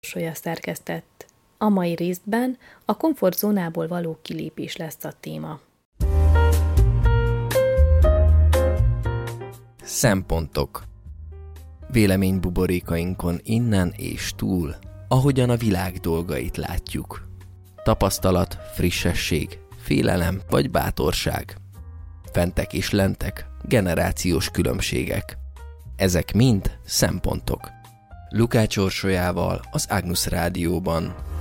Solya szerkesztett. A mai részben a komfortzónából való kilépés lesz a téma. Szempontok. Véleménybuborékainkon innen és túl, ahogyan a világ dolgait látjuk. Tapasztalat, frissesség, félelem vagy bátorság. Fentek és lentek, generációs különbségek. Ezek mind szempontok. Lukács Orsolyával az Agnus Rádióban.